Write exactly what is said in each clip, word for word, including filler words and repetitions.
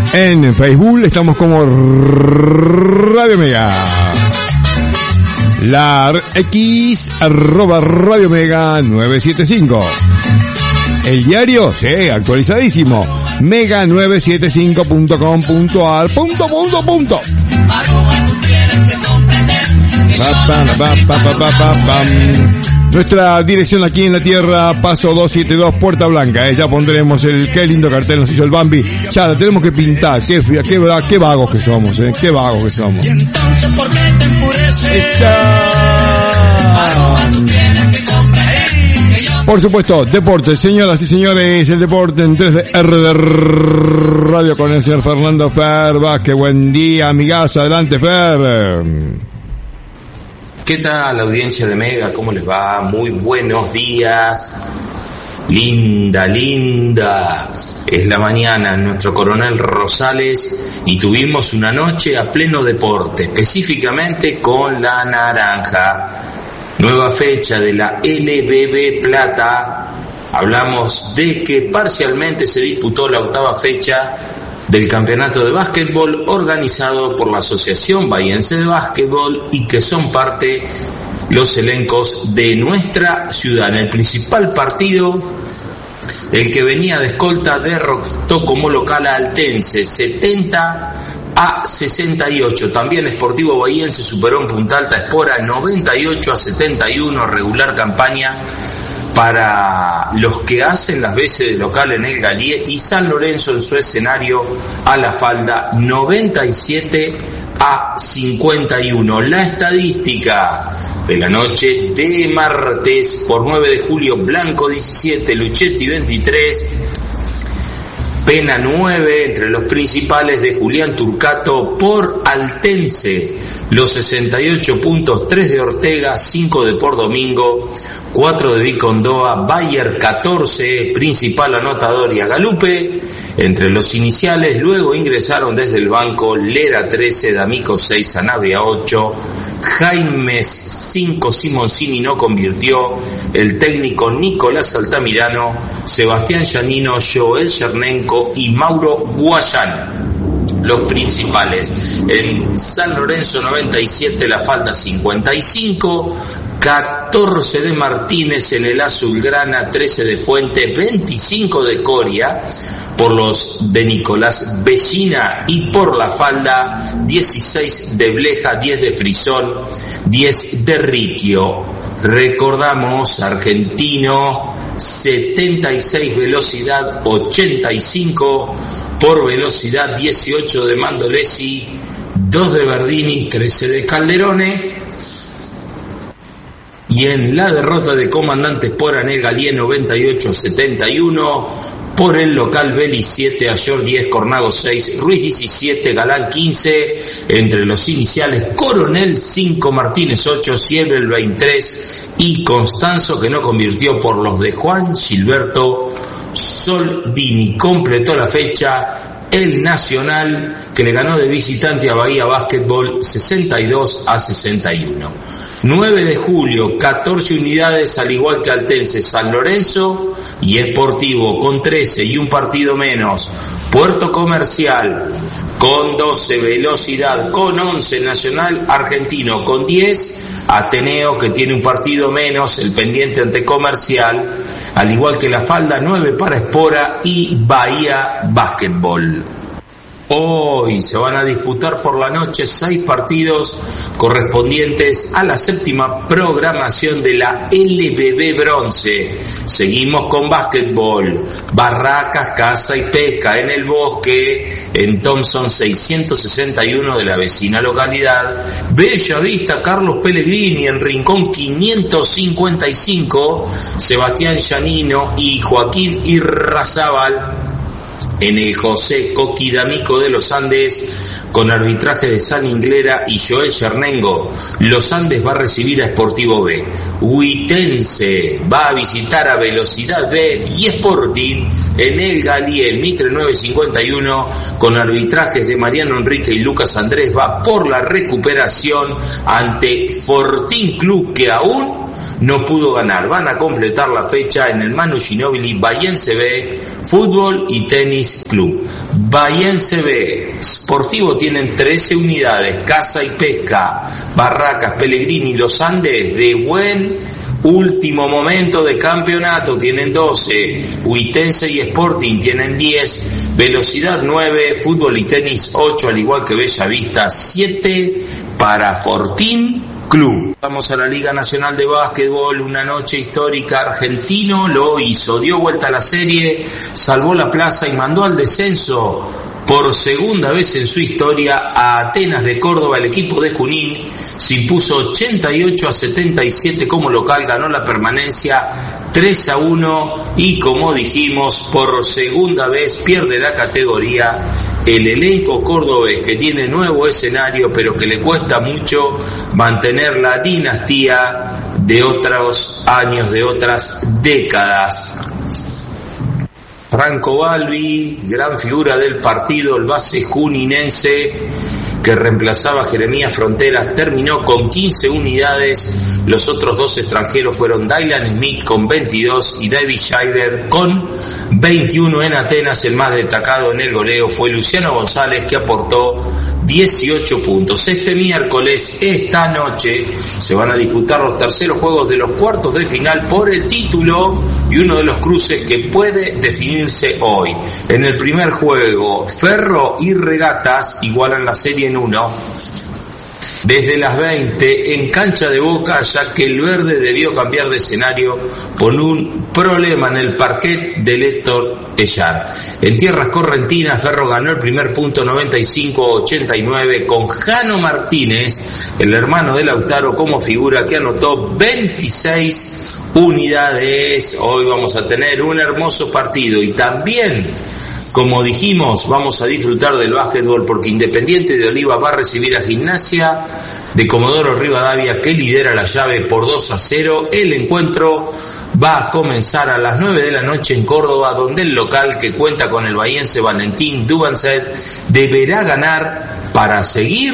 En Facebook estamos como Radio Mega. La X arroba Radio Mega nueve siete cinco. El diario, sí, actualizadísimo. mega nueve siete cinco punto com punto a r punto punto punto. Nuestra dirección aquí en la tierra, Paso doscientos setenta y dos, Puerta Blanca. Eh, ya pondremos el, qué lindo cartel nos hizo el Bambi. Ya la tenemos que pintar. Qué, qué, qué vagos que somos, eh. Qué vagos que somos. Por supuesto, deporte, señoras y señores, el deporte en tres D R de Radio con el señor Fernando Fer Vázquez. Buen día, amigazo, adelante Fer. ¿Qué tal, audiencia de Mega? ¿Cómo les va? Muy buenos días. Linda, linda. Es la mañana en nuestro Coronel Rosales y tuvimos una noche a pleno deporte, específicamente con la naranja. Nueva fecha de la L B B Plata. Hablamos de que parcialmente se disputó la octava fecha del campeonato de básquetbol organizado por la Asociación Bahiense de Básquetbol y que son parte los elencos de nuestra ciudad. En el principal partido, el que venía de escolta derrotó como local a Altense setenta a sesenta y ocho. También Sportivo Bahiense superó en Punta Alta Espora noventa y ocho a setenta y uno, regular campaña para los que hacen las veces de local en el Galié, y San Lorenzo en su escenario a la Falda noventa y siete a cincuenta y uno. La estadística de la noche de martes, por nueve de julio, Blanco diecisiete, Luchetti veintitrés, Pena nueve, entre los principales de Julián Turcato por Altense, los sesenta y ocho puntos, tres de Ortega, cinco de Por Domingo, cuatro de Vicondoa, Bayer catorce, principal anotador y Agalupe, entre los iniciales. Luego ingresaron desde el banco Lera trece, D'Amico seis, Sanabria ocho, Jaimes cinco, Simoncini no convirtió, el técnico Nicolás Altamirano, Sebastián Giannino, Joel Chernenko y Mauro Guayán. Los principales: en San Lorenzo noventa y siete, La Falda cincuenta y cinco, catorce de Martínez, en el Azulgrana trece de Fuente, veinticinco de Coria, por los de Nicolás Vecina, y por La Falda dieciséis de Bleja, diez de Frisón, diez de Riquio. Recordamos, Argentino setenta y seis, Velocidad ochenta y cinco, por Velocidad dieciocho de Mandolesi, dos de Verdini, trece de Calderone. Y en la derrota de Comandante Espora en el Galié noventa y ocho a setenta y uno, por el local Beli siete, Ayor diez, Cornago seis, Ruiz diecisiete, Galán quince, entre los iniciales Coronel cinco, Martínez ocho, Siebel veintitrés y Constanzo, que no convirtió, por los de Juan Gilberto Soldini. Completó la fecha el Nacional, que le ganó de visitante a Bahía Básquetbol sesenta y dos a sesenta y uno. nueve de julio, catorce unidades, al igual que Altense, San Lorenzo y Sportivo con trece y un partido menos. Puerto Comercial con doce, Velocidad con once, Nacional Argentino con diez, Ateneo, que tiene un partido menos, el pendiente ante Comercial, al igual que La Falda, nueve para Espora y Bahía Básquetbol. Hoy se van a disputar por la noche seis partidos correspondientes a la séptima programación de la L B B Bronce. Seguimos con básquetbol. Barracas, Caza y Pesca en el Bosque, en Thompson seiscientos sesenta y uno de la vecina localidad. Bella Vista, Carlos Pellegrini, en Rincón quinientos cincuenta y cinco. Sebastián Giannino y Joaquín Irrazábal en el José Coqui D'Amico de los Andes, con arbitraje de San Inglera y Joel Chernengo. Los Andes va a recibir a Sportivo B. Huitense va a visitar a Velocidad B y Sporting en el Galié, Mitre novecientos cincuenta y uno, con arbitrajes de Mariano Enrique y Lucas Andrés, va por la recuperación ante Fortín Club, que aún no pudo ganar. Van a completar la fecha en el Manu Ginóbili Bahiense B, Fútbol y Tenis Club. Bahiense B, Sportivo tienen trece unidades, Caza y Pesca, Barracas, Pellegrini, Los Andes, de buen último momento de campeonato tienen doce, Huitense y Sporting tienen diez, Velocidad nueve, Fútbol y Tenis ocho, al igual que Bellavista siete para Fortín Club. Vamos a la Liga Nacional de Básquetbol, una noche histórica. Argentino lo hizo, dio vuelta a la serie, salvó la plaza y mandó al descenso por segunda vez en su historia a Atenas de Córdoba. El equipo de Junín se impuso ochenta y ocho a setenta y siete como local, ganó la permanencia tres a uno y, como dijimos, por segunda vez pierde la categoría el elenco cordobés, que tiene nuevo escenario pero que le cuesta mucho mantener la dinastía de otros años, de otras décadas. Franco Balbi, gran figura del partido, el base juninense que reemplazaba a Jeremías Fronteras, terminó con quince unidades. Los otros dos extranjeros fueron Dylan Smith con veintidós y David Scheider con veintiuno. En Atenas, el más destacado en el goleo fue Luciano González, que aportó dieciocho puntos. Este miércoles, esta noche, se van a disputar los terceros juegos de los cuartos de final por el título y uno de los cruces que puede definirse hoy. En el primer juego, Ferro y Regatas igualan la serie en uno. Desde las veinte en cancha de Boca, ya que el verde debió cambiar de escenario por un problema en el parquet del Héctor Ellar. En tierras correntinas, Ferro ganó el primer punto noventa y cinco a ochenta y nueve con Jano Martínez, el hermano de Lautaro, como figura, que anotó veintiséis unidades. Hoy vamos a tener un hermoso partido y también, como dijimos, vamos a disfrutar del básquetbol, porque Independiente de Oliva va a recibir a Gimnasia de Comodoro Rivadavia, que lidera la llave por dos a cero. El encuentro va a comenzar a las nueve de la noche en Córdoba, donde el local, que cuenta con el bahiense Valentín Dubancet, deberá ganar para seguir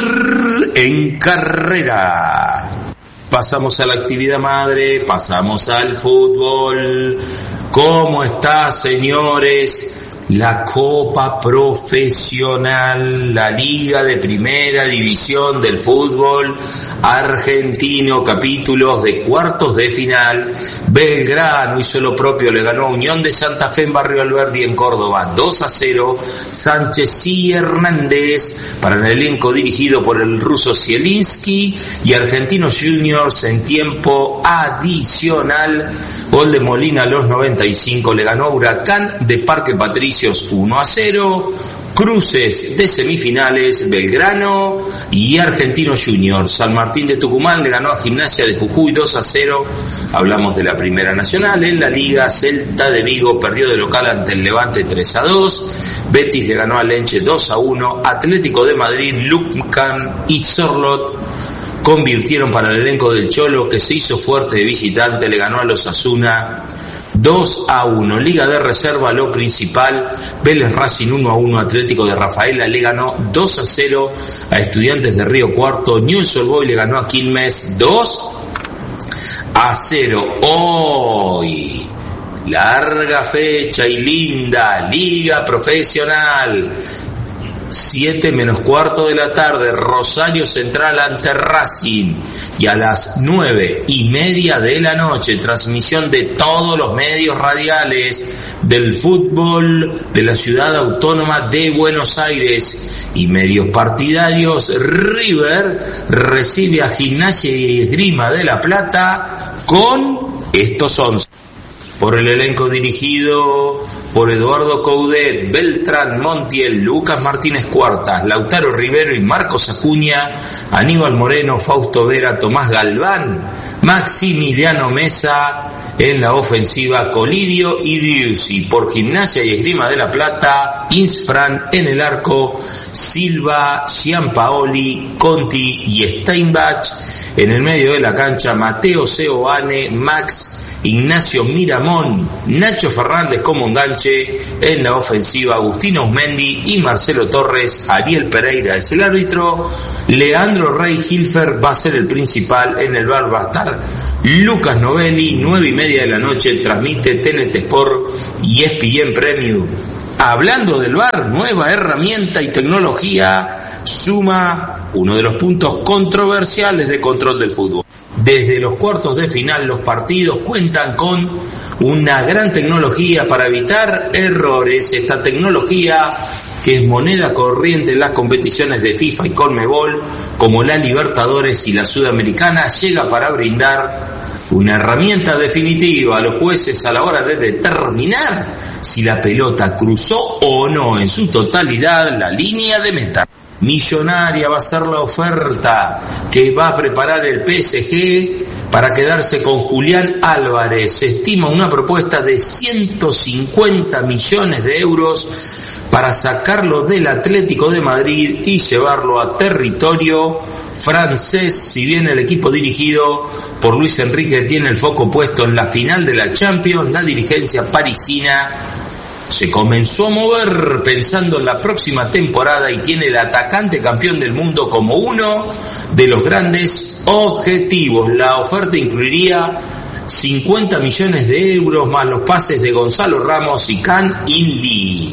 en carrera. Pasamos a la actividad madre, pasamos al fútbol. ¿Cómo está, señores? La Copa Profesional, la Liga de Primera División del fútbol argentino, capítulos de cuartos de final. Belgrano hizo lo propio, le ganó a Unión de Santa Fe en Barrio Alberdi en Córdoba dos a cero. Sánchez y Hernández para el elenco dirigido por el ruso Zielinski, y Argentinos Juniors en tiempo adicional. Gol de Molina a los noventa y cinco, le ganó a Huracán de Parque Patricios uno a cero. Cruces de semifinales, Belgrano y Argentinos Juniors. San Martín de Tucumán le ganó a Gimnasia de Jujuy dos a cero. Hablamos de la Primera Nacional. En la Liga, Celta de Vigo perdió de local ante el Levante tres a dos. Betis le ganó a Lenche dos a uno. Atlético de Madrid, Lucan y Sorlot convirtieron para el elenco del Cholo, que se hizo fuerte de visitante, le ganó a los Osasuna dos a uno. Liga de Reserva, lo principal, Vélez Racing uno a uno, Atlético de Rafaela le ganó dos a cero a Estudiantes de Río Cuarto. Newell's Old Boys le ganó a Quilmes dos a cero. Hoy, larga fecha y linda Liga Profesional. siete menos cuarto de la tarde, Rosario Central ante Racing, y a las nueve y media de la noche, transmisión de todos los medios radiales del fútbol de la ciudad autónoma de Buenos Aires y medios partidarios. River recibe a Gimnasia y Esgrima de La Plata con estos once. Por el elenco dirigido por Eduardo Coudet, Beltrán Montiel, Lucas Martínez Cuartas, Lautaro Rivero y Marcos Acuña, Aníbal Moreno, Fausto Vera, Tomás Galván, Maximiliano Mesa en la ofensiva, Colidio y Driussi. Por Gimnasia y Esgrima de La Plata, Insfran en el arco, Silva, Gianpaoli, Conti y Steinbach. En el medio de la cancha, Mateo Seoane, Max Ignacio Miramón, Nacho Fernández como enganche, en la ofensiva Agustino Ausmendi y Marcelo Torres. Ariel Pereira es el árbitro, Leandro Rey Hilfer va a ser el principal, en el bar va a estar Lucas Novelli. Nueve y media de la noche transmite T N T Sport y E S P N Premium. Hablando del V A R, nueva herramienta y tecnología suma uno de los puntos controversiales de control del fútbol. Desde los cuartos de final, los partidos cuentan con una gran tecnología para evitar errores. Esta tecnología, que es moneda corriente en las competiciones de FIFA y Conmebol, como la Libertadores y la Sudamericana, llega para brindar una herramienta definitiva a los jueces a la hora de determinar si la pelota cruzó o no en su totalidad la línea de meta. Millonaria va a ser la oferta que va a preparar el P S G para quedarse con Julián Álvarez. Se estima una propuesta de ciento cincuenta millones de euros para sacarlo del Atlético de Madrid y llevarlo a territorio francés. Si bien el equipo dirigido por Luis Enrique tiene el foco puesto en la final de la Champions, la dirigencia parisina se comenzó a mover pensando en la próxima temporada y tiene el atacante campeón del mundo como uno de los grandes objetivos. La oferta incluiría cincuenta millones de euros más los pases de Gonzalo Ramos y Can In Lee.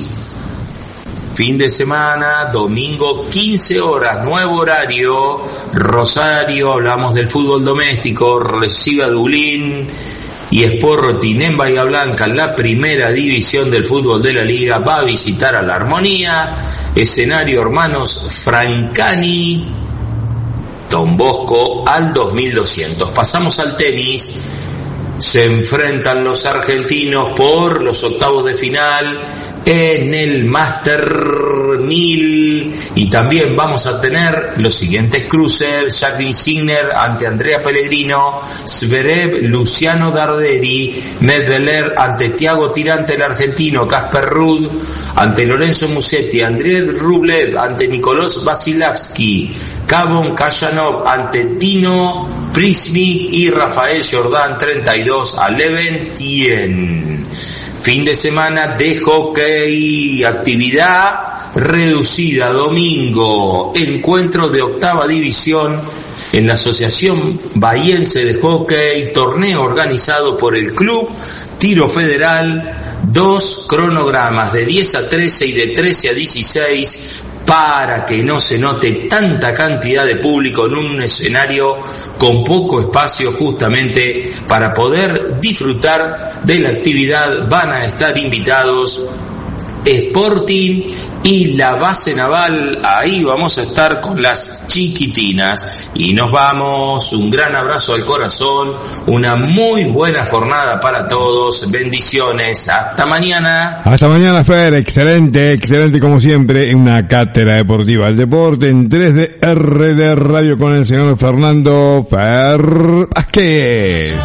Fin de semana, domingo, quince horas, nuevo horario, Rosario, hablamos del fútbol doméstico, recibe a Dublín. Y Sporting en Bahía Blanca, en la primera división del fútbol de la liga, va a visitar a la Armonía. Escenario hermanos Francani, Don Bosco al dos mil doscientos. Pasamos al tenis. Se enfrentan los argentinos por los octavos de final en el Master mil, y también vamos a tener los siguientes cruces: Jacqueline Sinner ante Andrea Pellegrino, Zverev, Luciano Darderi, Medvedev ante Thiago Tirante el argentino, Casper Ruud ante Lorenzo Musetti, Andrei Rublev ante Nicolás Vasilevsky, Kavon Kajanov ante Tino Prisnik y Rafael Jordan treinta y dos a Leventien. Fin de semana de hockey, actividad reducida, domingo, encuentro de octava división en la Asociación Bahiense de Hockey, torneo organizado por el Club Tiro Federal, dos cronogramas de diez a trece y de trece a dieciséis, para que no se note tanta cantidad de público en un escenario con poco espacio. Justamente para poder disfrutar de la actividad van a estar invitados Sporting y la base naval. Ahí vamos a estar con las chiquitinas y nos vamos. Un gran abrazo al corazón, una muy buena jornada para todos, bendiciones, hasta mañana. Hasta mañana, Fer, excelente, excelente como siempre, en una cátedra deportiva del deporte en tres D R de Radio con el señor Fernando Fer Vázquez.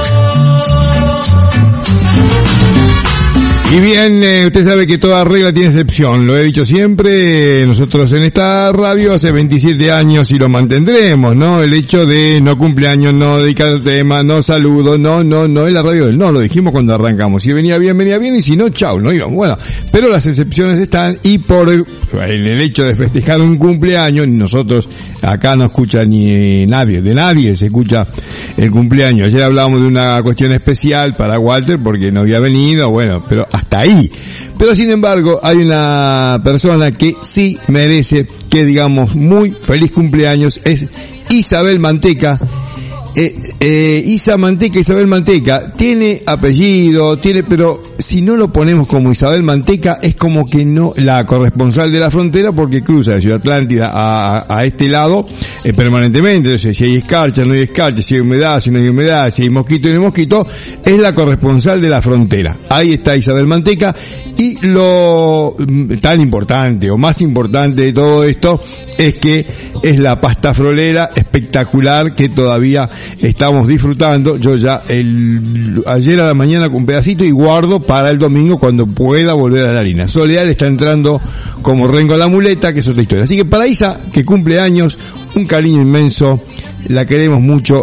Y bien, eh, usted sabe que toda regla tiene excepción, lo he dicho siempre, nosotros en esta radio hace veintisiete años y lo mantendremos, ¿no? El hecho de no cumpleaños, no dedicar tema, no saludo, no, no, no es la radio del no, lo dijimos cuando arrancamos, si venía bien, venía bien, y si no, chau, no íbamos. Bueno, pero las excepciones están, y por el, el hecho de festejar un cumpleaños, nosotros acá no escucha ni nadie, de nadie se escucha el cumpleaños. Ayer hablábamos de una cuestión especial para Walter porque no había venido, bueno, pero hasta ahí. Pero sin embargo, hay una persona que sí merece que digamos muy feliz cumpleaños, es Isabel Manteca. Eh, eh, Isa Manteca, Isabel Manteca, tiene apellido, tiene, pero si no lo ponemos como Isabel Manteca, es como que no, la corresponsal de la frontera, porque cruza de Ciudad Atlántida a, a este lado eh, permanentemente. Entonces, si hay escarcha, no hay escarcha, si hay humedad, si no hay humedad, si hay mosquito, no hay mosquito, es la corresponsal de la frontera. Ahí está Isabel Manteca, y lo tan importante, o más importante de todo esto, es que es la pasta frolera espectacular que todavía estamos disfrutando. Yo ya el ayer a la mañana con un pedacito y guardo para el domingo cuando pueda volver a la harina. Soledad está entrando como rengo a la muleta, que es otra historia. Así que para Isa, que cumple años, un cariño inmenso, la queremos mucho,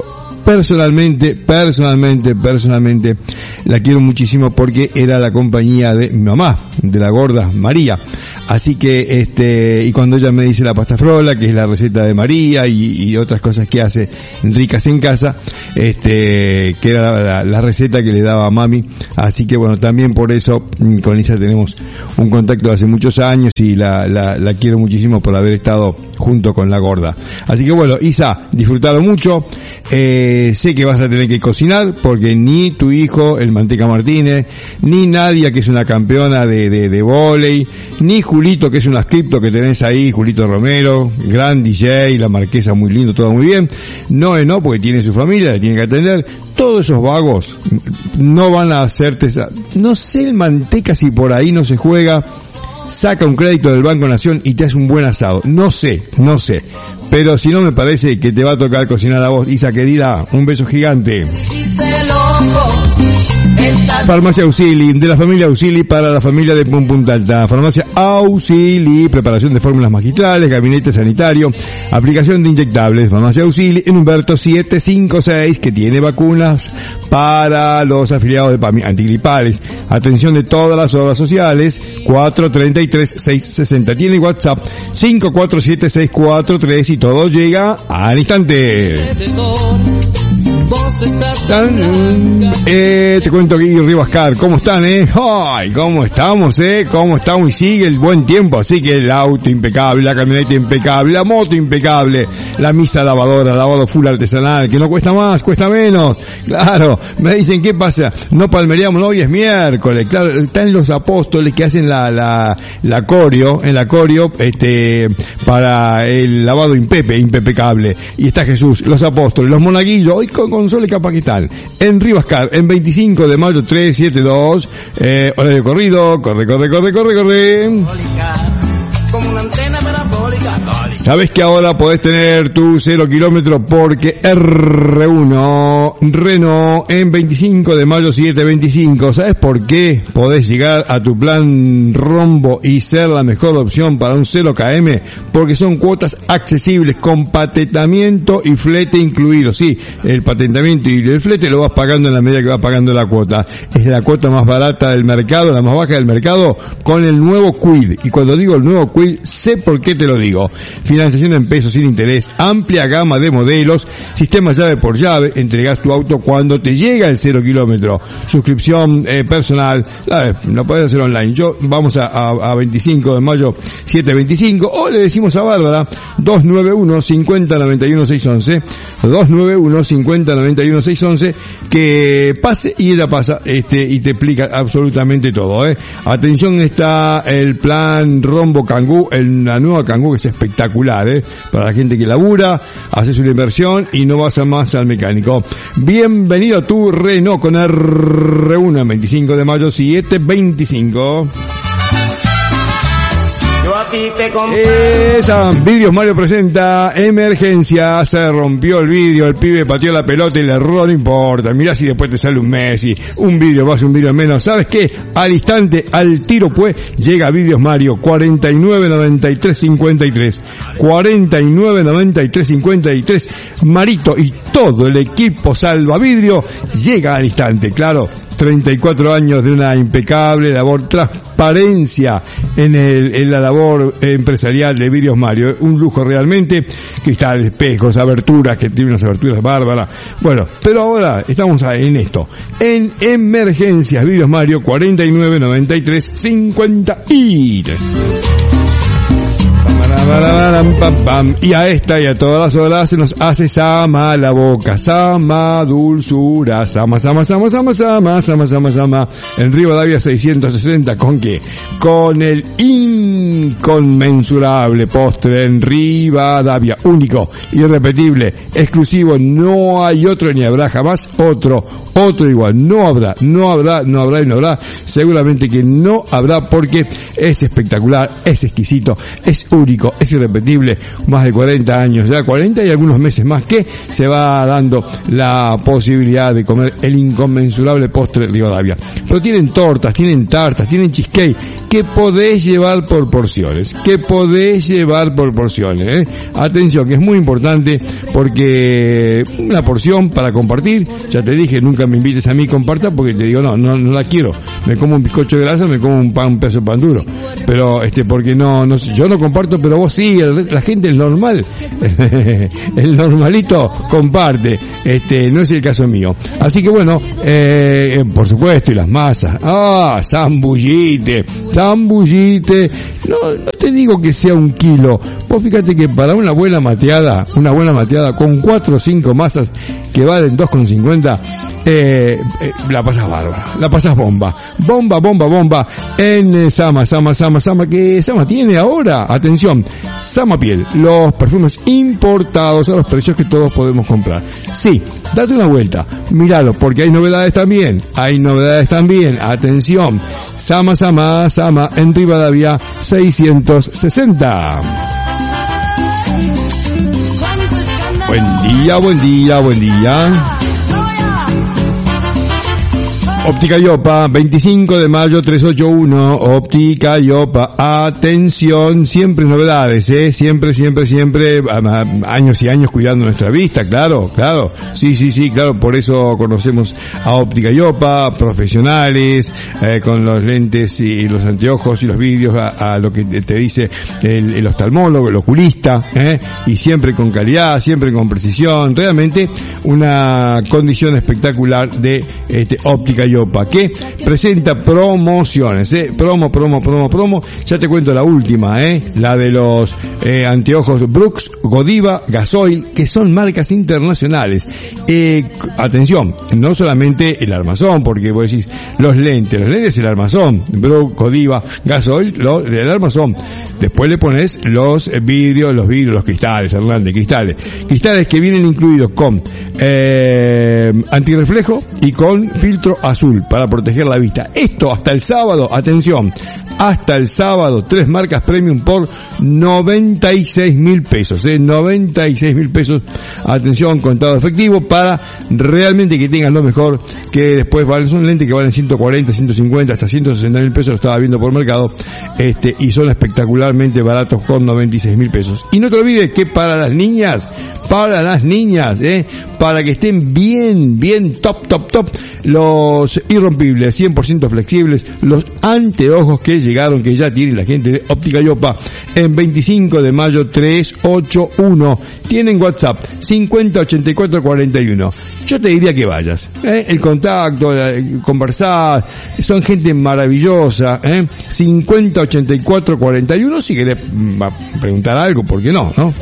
personalmente, personalmente, personalmente la quiero muchísimo porque era la compañía de mi mamá, de la gorda María. Así que, este, y cuando ella me dice la pasta frola, que es la receta de María y, y otras cosas que hace ricas en casa, este, que era la, la, la receta que le daba a mami. Así que bueno, también por eso con Isa tenemos un contacto de hace muchos años y la, la, la quiero muchísimo por haber estado junto con la gorda. Así que bueno, Isa, disfrutalo mucho. Eh, sé que vas a tener que cocinar porque ni tu hijo, el Manteca Martínez, ni Nadia, que es una campeona de, de, de vóley, ni Julito, que es un ascripto que tenés ahí, Julito Romero, gran D J, la marquesa muy lindo, todo muy bien. No, no, porque tiene su familia, la tiene que atender. Todos esos vagos no van a hacerte esa... No sé el Manteca si por ahí no se juega, saca un crédito del Banco Nación y te hace un buen asado. No sé, no sé. Pero si no, me parece que te va a tocar cocinar a vos, Isa querida. Un beso gigante. Farmacia Auxili, de la familia Auxili para la familia de Punta Alta. Farmacia Auxili, preparación de fórmulas magistrales, gabinete sanitario, aplicación de inyectables. Farmacia Auxili en Humberto setecientos cincuenta y seis, que tiene vacunas para los afiliados de PAMI, antigripales. Atención de todas las obras sociales, cuatro treinta y tres, seiscientos sesenta. Tiene WhatsApp cinco cuatro siete seis cuatro tres y todo llega al instante. Eh, te cuento aquí Rivascar, ¿cómo están, eh? Ay, ¿cómo estamos, eh? ¿Cómo estamos? Y sigue el buen tiempo, así que el auto impecable, la camioneta impecable, la moto impecable, la misa lavadora, lavado full artesanal, que no cuesta más, cuesta menos. Claro, me dicen, ¿qué pasa? No palmeríamos, no, hoy es miércoles. Claro, están los apóstoles que hacen la, la, la coreo, en la coreo, este, para el lavado impepe, impecable. Y está Jesús, los apóstoles, los monaguillos, hoy con Console capaz que están en Rivascar, en veinticinco de mayo trescientos setenta y dos, eh, horario corrido, corre, corre, corre, corre, corre. Como una antena parabólica. Sabes que ahora podés tener tu cero kilómetro porque R uno Renault en veinticinco de mayo setecientos veinticinco. ¿Sabes por qué? Podés llegar a tu plan rombo y ser la mejor opción para un cero kilómetros, porque son cuotas accesibles con patentamiento y flete incluido. Sí, el patentamiento y el flete lo vas pagando en la medida que vas pagando la cuota. Es la cuota más barata del mercado, la más baja del mercado, con el nuevo Quid. Y cuando digo el nuevo Quid, sé por qué te lo digo. Financiación en pesos sin interés, amplia gama de modelos, sistema llave por llave, entregas tu auto cuando te llega el cero kilómetro, suscripción eh, personal, la, la podés hacer online. Yo vamos a, a, a veinticinco de mayo setecientos veinticinco, o le decimos a Bárbara dos nueve uno, cincuenta, noventa y uno, seiscientos once, dos nueve uno, cincuenta, noventa y uno, seiscientos once, que pase y ella pasa este y te explica absolutamente todo, eh. Atención, está el plan Rombo Kangoo, el, la nueva Kangoo, que es espectacular, eh, para la gente que labura, haces una inversión y no vas a más al mecánico. Bienvenido a tu Renault con R uno, veinticinco de mayo setecientos veinticinco. Esa, Vidrios Mario presenta emergencia, se rompió el vidrio, el pibe pateó la pelota y le erró, no importa, mirá si después te sale un Messi, un vidrio más, un vidrio menos, ¿sabes qué? Al instante, al tiro pues, llega Vidrios Mario, cuarenta y nueve, noventa y tres, cincuenta y tres, cuarenta y nueve, noventa y tres, cincuenta y tres, Marito y todo el equipo Salvavidrio llega al instante, claro. treinta y cuatro años de una impecable labor, transparencia en, el, en la labor empresarial de Vidrios Mario. Un lujo realmente, cristales, espejos, aberturas, que tiene unas aberturas bárbaras. Bueno, pero ahora estamos en esto. En emergencias, Vidrios Mario, cuarenta y nueve, noventa y tres, cincuenta y tres. Y a esta y a todas las horas se nos hace sama la boca, sama dulzura, sama, sama, sama, sama, sama, sama, sama, sama. En Rivadavia seiscientos sesenta, ¿con qué? Con el inconmensurable postre en Rivadavia, único, irrepetible, exclusivo, no hay otro ni habrá jamás otro, otro igual, no habrá, no habrá, no habrá y no habrá, seguramente que no habrá porque es espectacular, es exquisito, es único, es irrepetible, más de cuarenta años, ya cuarenta y algunos meses más que se va dando la posibilidad de comer el inconmensurable postre Rivadavia. Pero tienen tortas, tienen tartas, tienen cheesecake, que podés llevar por porciones, que podés llevar por porciones, ¿eh? Atención, que es muy importante porque una porción para compartir, ya te dije, nunca me invites a mí a compartir porque te digo, no, no, no la quiero, me como un bizcocho de grasa, me como un pan, un pedazo de pan duro, pero este, porque no, no, yo no comparto, pero vos sí, el, la gente, el normal, el normalito comparte, este, no es el caso mío. Así que bueno, eh, por supuesto, y las masas, ah, zambullite, zambullite, no, no te digo que sea un kilo, vos fíjate que para una buena mateada, una buena mateada con cuatro o cinco masas que valen dos con cincuenta, eh, eh, la pasas bárbara, la pasas bomba, bomba, bomba, bomba, en eh, Sama, Sama, Sama, Sama, que Sama tiene ahora, atención, Sama Piel, los perfumes importados a los precios que todos podemos comprar. Sí, date una vuelta, míralo, porque hay novedades también, hay novedades también, atención, Sama, Sama, Sama, en Rivadavia seiscientos sesenta. Buen día, buen día, buen día. Óptica Iopa, veinticinco de mayo trescientos ochenta y uno, Óptica Iopa, atención, siempre novedades, eh, siempre, siempre, siempre, años y años cuidando nuestra vista, claro, claro, sí, sí, sí, claro, por eso conocemos a Óptica Iopa, profesionales, eh, con los lentes y los anteojos y los vidrios a, a lo que te dice el, el oftalmólogo, el oculista, eh, y siempre con calidad, siempre con precisión, realmente una condición espectacular de este, Óptica Iopa, que presenta promociones, eh, promo, promo, promo, promo, ya te cuento la última, eh, la de los eh, anteojos Brooks, Godiva, Gasoil, que son marcas internacionales. Eh, atención, no solamente el armazón, porque vos decís, los lentes, los lentes el armazón, Brooks, Godiva, Gasoil, lo, el armazón. Después le pones los vidrios, los vidrios, los cristales, Hernández, cristales. Cristales que vienen incluidos con eh, antirreflejo y con filtro azul para proteger la vista. Esto hasta el sábado, atención, hasta el sábado, tres marcas premium por noventa y seis mil pesos, eh, noventa y seis mil pesos, atención, contado efectivo, para realmente que tengan lo mejor, que después valen, son lentes que valen ciento cuarenta, ciento cincuenta, hasta ciento sesenta mil pesos, lo estaba viendo por mercado, este, y son espectacularmente baratos con noventa y seis mil pesos. Y no te olvides que para las niñas, para las niñas, eh, para que estén bien, bien top, top, top, los irrompibles, cien por ciento flexibles, los anteojos que llegaron, que ya tiene la gente de Óptica Iopa, en veinticinco de mayo trescientos ochenta y uno. Tienen WhatsApp cincuenta ochenta y cuatro cuarenta y uno. Yo te diría que vayas, ¿eh? El contacto, eh, conversar, son gente maravillosa, ¿eh? cincuenta ochenta y cuatro cuarenta y uno, si querés va a preguntar algo, ¿por qué no? ¿no?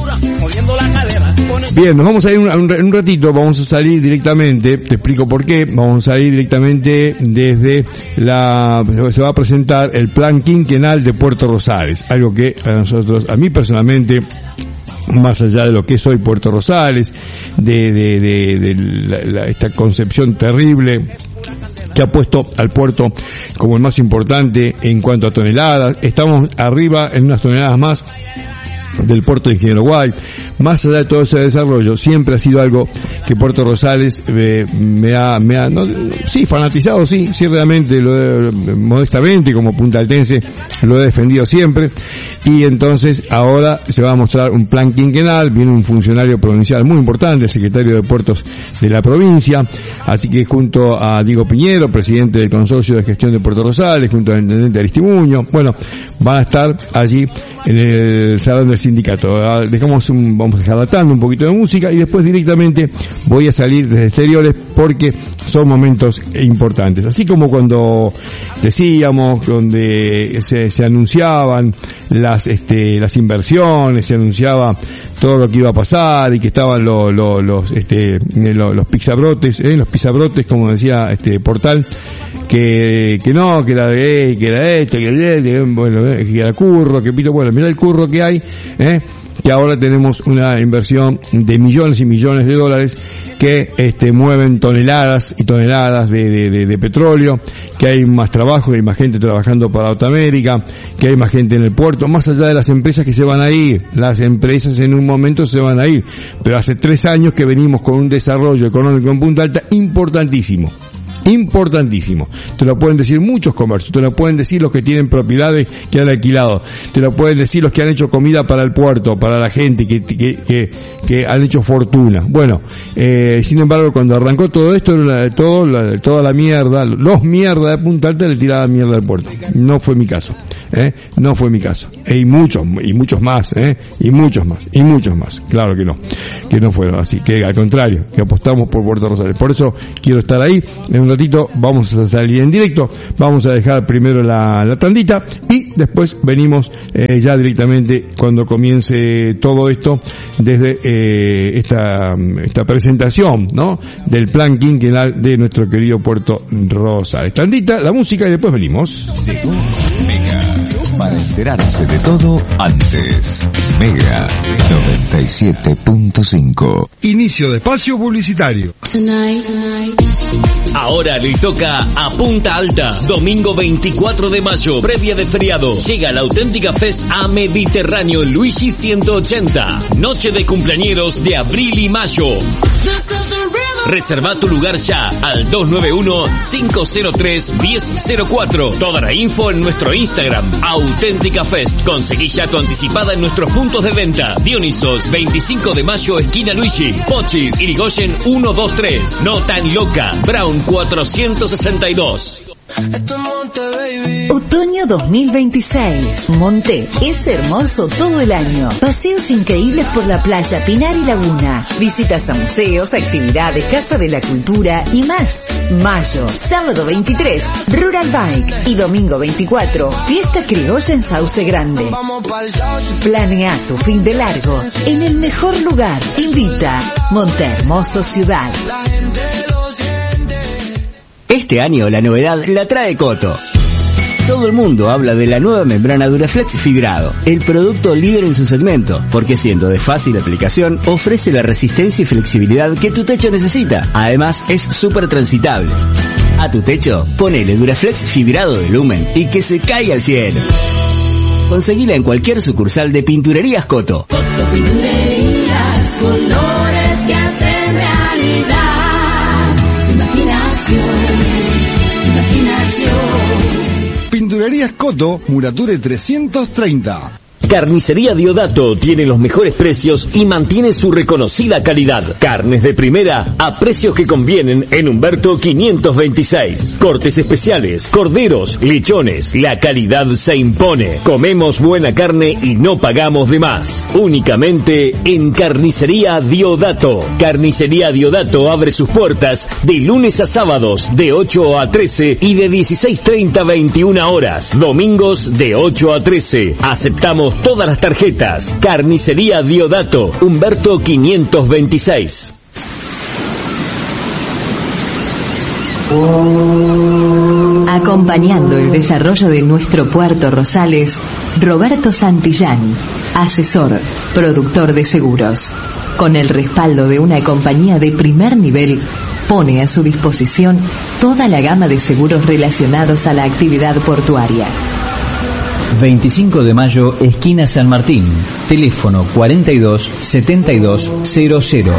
Bien, nos vamos a ir un, un, un ratito, vamos a salir directamente, te explico por qué, vamos a ir directamente desde la, se va a presentar el plan quinquenal de Puerto Rosales, algo que a nosotros, a mí personalmente, más allá de lo que es hoy Puerto Rosales, de, de, de, de la, la, esta concepción terrible que ha puesto al puerto como el más importante en cuanto a toneladas, estamos arriba en unas toneladas más del puerto de Ingeniero White. Más allá de todo ese desarrollo, siempre ha sido algo que Puerto Rosales eh, me ha, me ha no, sí, fanatizado, sí, sí, realmente, lo he, modestamente, como puntaltense, lo he defendido siempre, y entonces ahora se va a mostrar un plan quinquenal, viene un funcionario provincial muy importante, el secretario de Puertos de la provincia, así que junto a Diego Piñero, presidente del Consorcio de Gestión de Puerto Rosales, junto al intendente Aristimuño, bueno, van a estar allí en el salón del sindicato. Dejamos un, vamos a dejar datando un poquito de música y después directamente voy a salir desde exteriores porque son momentos importantes. Así como cuando decíamos, donde se, se anunciaban las, este, las inversiones, se anunciaba todo lo que iba a pasar y que estaban los, los, los, este, los, los pizabrotes, eh, los pizabrotes, como decía este Portal, que, que no, que era, eh, que era esto, que era, bueno, que era curro, que pito, bueno, mirá el curro que hay, eh, y ahora tenemos una inversión de millones y millones de dólares que este, mueven toneladas y toneladas de, de, de, de petróleo, que hay más trabajo, que hay más gente trabajando para Norteamérica, que hay más gente en el puerto, más allá de las empresas que se van a ir. Las empresas en un momento se van a ir, pero hace tres años que venimos con un desarrollo económico en Punta Alta importantísimo. Importantísimo. Te lo pueden decir muchos comercios, te lo pueden decir los que tienen propiedades que han alquilado, te lo pueden decir los que han hecho comida para el puerto, para la gente que que que, que han hecho fortuna. Bueno, eh, sin embargo, cuando arrancó todo esto, la, todo la, toda la mierda, los mierda de Punta Alta le tiraban mierda al puerto. No fue mi caso, ¿eh? No fue mi caso. E y muchos, y muchos más, ¿eh? Y muchos más, y muchos más. Claro que no, que no fueron así, que al contrario, que apostamos por Puerto Rosales. Por eso quiero estar ahí. En un ratito vamos a salir en directo, vamos a dejar primero la, la tandita y después venimos eh, ya directamente cuando comience todo esto desde eh, esta esta presentación, ¿no?, del plan quinquenal de nuestro querido Puerto Rosales. Tandita, la música y después venimos. Llegó Mega, para enterarse de todo antes. Mega noventa y siete punto cinco. Inicio de espacio publicitario. Tonight, tonight. Ahora le toca a Punta Alta, domingo veinticuatro de mayo, previa de feriado. Llega la Auténtica Fest a Mediterráneo Luigi ciento ochenta. Noche de cumpleañeros de abril y mayo. Reserva tu lugar ya al dos nueve uno, cinco cero tres, uno cero cero cuatro. Toda la info en nuestro Instagram, Auténtica Fest. Conseguí ya tu anticipada en nuestros puntos de venta. Dionisos, veinticinco de mayo, esquina Luigi. Pochis, Irigoyen ciento veintitrés. No tan loca, Brown cuatrocientos sesenta y dos. Otoño dos mil veintiséis. Monte es hermoso todo el año. Paseos increíbles por la playa, Pinar y Laguna. Visitas a museos, actividades, Casa de la Cultura y más. Mayo, sábado veintitrés, Rural Bike. Y domingo veinticuatro, fiesta criolla en Sauce Grande. Planea tu fin de largo en el mejor lugar. Invita Monte Hermoso Ciudad. Este año la novedad la trae Coto. Todo el mundo habla de la nueva membrana Duraflex Fibrado, el producto líder en su segmento, porque siendo de fácil aplicación, ofrece la resistencia y flexibilidad que tu techo necesita. Además, es súper transitable. A tu techo, ponele Duraflex Fibrado de Lumen y que se caiga al cielo. Conseguila en cualquier sucursal de Pinturerías Coto. Coto Pinturerías, colores que hacen realidad. Imaginación, imaginación. Pinturerías Coto, Murature trescientos treinta. Carnicería Diodato tiene los mejores precios y mantiene su reconocida calidad. Carnes de primera a precios que convienen en Humberto quinientos veintiséis. Cortes especiales, corderos, lechones. La calidad se impone. Comemos buena carne y no pagamos de más. Únicamente en Carnicería Diodato. Carnicería Diodato abre sus puertas de lunes a sábados de ocho a trece y de dieciséis treinta a veintiuna horas. Domingos de ocho a trece. Aceptamos todas las tarjetas. Carnicería Diodato, Humberto quinientos veintiséis. Acompañando el desarrollo de nuestro Puerto Rosales, Roberto Santillán, asesor, productor de seguros. Con el respaldo de una compañía de primer nivel, pone a su disposición toda la gama de seguros relacionados a la actividad portuaria. veinticinco de mayo, esquina San Martín. Teléfono cuarenta y dos, setenta y dos, cero cero.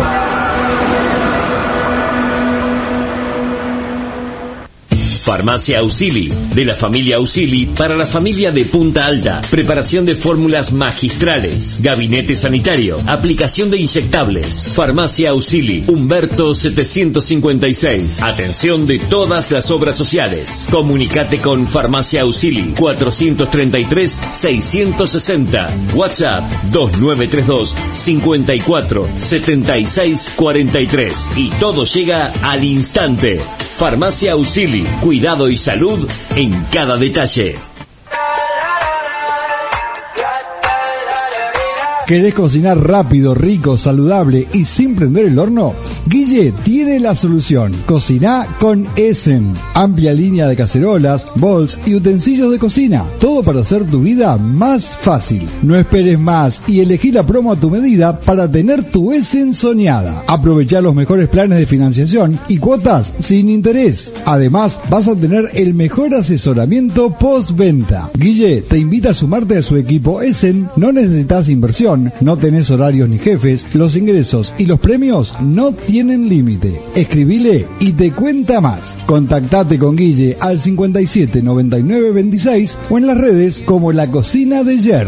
Farmacia Ausili, de la familia Ausili para la familia de Punta Alta. Preparación de fórmulas magistrales. Gabinete sanitario. Aplicación de inyectables. Farmacia Ausili, Humberto setecientos cincuenta y seis. Atención de todas las obras sociales. Comunicate con Farmacia Ausili cuatrocientos treinta y tres, seiscientos sesenta. WhatsApp dos nueve tres dos, cincuenta y cuatro, setenta y seis cuarenta y tres. Y todo llega al instante. Farmacia Ausili, cuidado y salud en cada detalle. ¿Querés cocinar rápido, rico, saludable y sin prender el horno? Guille tiene la solución. Cociná con Essen. Amplia línea de cacerolas, bols y utensilios de cocina. Todo para hacer tu vida más fácil. No esperes más y elegí la promo a tu medida para tener tu Essen soñada. Aprovechá los mejores planes de financiación y cuotas sin interés. Además, vas a tener el mejor asesoramiento postventa. Guille te invita a sumarte a su equipo Essen. No necesitas inversión. No tenés horarios ni jefes, los ingresos y los premios no tienen límite. Escribile y te cuenta más. Contactate con Guille al cincuenta y siete noventa y nueve veintiséis o en las redes como La Cocina de Jer.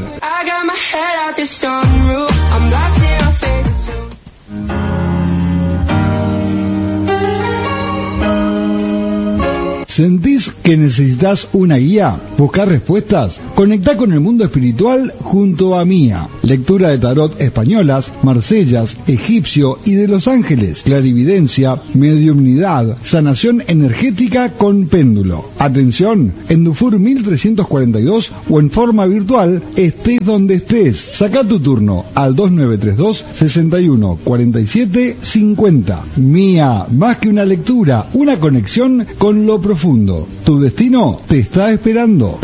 ¿Sentís que necesitas una guía? ¿Buscar respuestas? Conectá con el mundo espiritual junto a Mía. Lectura de tarot españolas, marsellas, egipcio y de los ángeles. Clarividencia, mediumnidad, sanación energética con péndulo. Atención, en Dufour mil trescientos cuarenta y dos o en forma virtual, estés donde estés. Sacá tu turno al dos nueve tres dos, seis uno cuatro siete cinco cero. Mía, más que una lectura, una conexión con lo profundo. Tu destino te está esperando.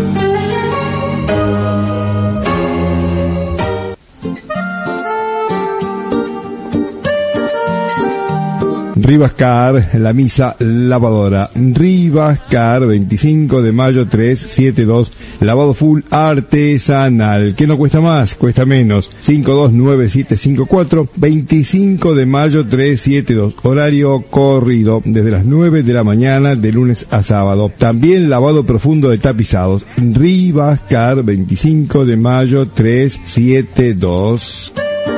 Rivascar, la misa lavadora. Rivascar, veinticinco de mayo trescientos setenta y dos, lavado full artesanal. ¿Qué no cuesta más? Cuesta menos. cinco dos nueve siete cinco cuatro, veinticinco de mayo trescientos setenta y dos, horario corrido, desde las nueve de la mañana de lunes a sábado. También lavado profundo de tapizados. Rivascar, veinticinco de mayo trescientos setenta y dos.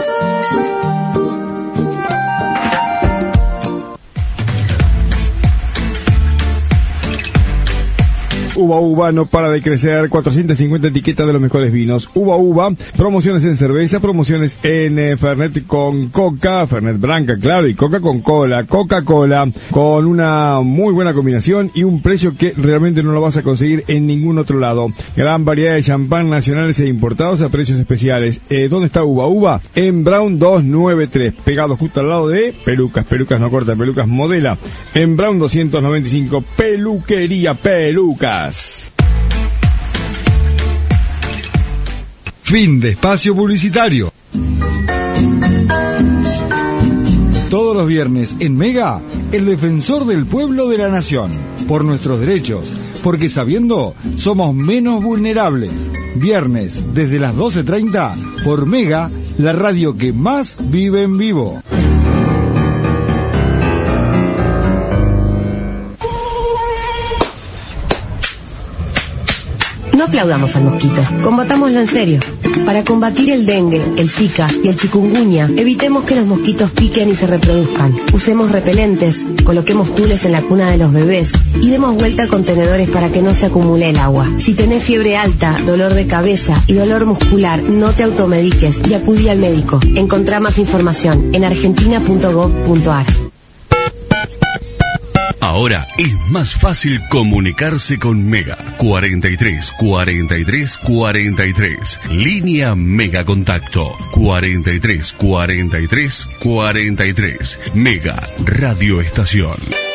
Uva Uva no para de crecer, cuatrocientas cincuenta etiquetas de los mejores vinos. Uva Uva, promociones en cerveza, promociones en eh, Fernet con Coca, Fernet Branca, claro, y Coca con Cola, Coca-Cola, con una muy buena combinación y un precio que realmente no lo vas a conseguir en ningún otro lado. Gran variedad de champán nacionales e importados a precios especiales. Eh, ¿Dónde está Uva Uva? En Brown doscientos noventa y tres, pegado justo al lado de Pelucas, Pelucas no corta, Pelucas modela. En Brown doscientos noventa y cinco, Peluquería Pelucas. Fin de espacio publicitario. Todos los viernes en Mega, el defensor del pueblo de la nación. Por nuestros derechos, porque sabiendo, somos menos vulnerables. Viernes, desde las doce treinta, por Mega, la radio que más vive en vivo. No aplaudamos al mosquito, combatámoslo en serio. Para combatir el dengue, el zika y el chikungunya, evitemos que los mosquitos piquen y se reproduzcan. Usemos repelentes, coloquemos tules en la cuna de los bebés y demos vuelta a contenedores para que no se acumule el agua. Si tenés fiebre alta, dolor de cabeza y dolor muscular, no te automediques y acudí al médico. Encontrá más información en argentina punto gov punto ar. Ahora es más fácil comunicarse con Mega. cuarenta y tres, cuarenta y tres, cuarenta y tres. Línea Mega Contacto. cuarenta y tres, cuarenta y tres, cuarenta y tres. Mega Radio Estación.